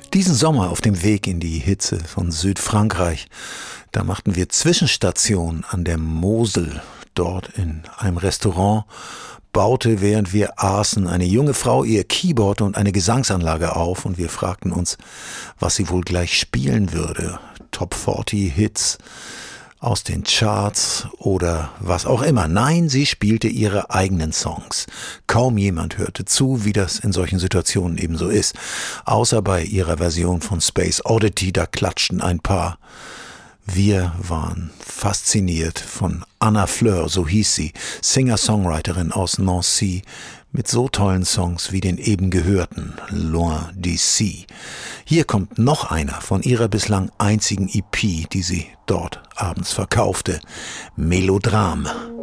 Diesen Sommer auf dem Weg in die Hitze von Südfrankreich, da machten wir Zwischenstation an der Mosel. Dort in einem Restaurant baute, während wir aßen, eine junge Frau ihr Keyboard und eine Gesangsanlage auf und wir fragten uns, was sie wohl gleich spielen würde. Top 40 Hits aus den Charts oder was auch immer. Nein, sie spielte ihre eigenen Songs. Kaum jemand hörte zu, wie das in solchen Situationen eben so ist. Außer bei ihrer Version von Space Oddity, da klatschten ein paar. Wir waren fasziniert von Anna Fleur, so hieß sie, Singer-Songwriterin aus Nancy, mit so tollen Songs wie den eben gehörten, Loin d'ici. Hier kommt noch einer von ihrer bislang einzigen EP, die sie dort abends verkaufte, Melodrame.